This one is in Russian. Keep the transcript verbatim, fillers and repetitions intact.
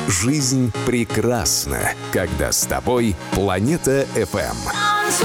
Жизнь прекрасна, когда с тобой Планета эф эм.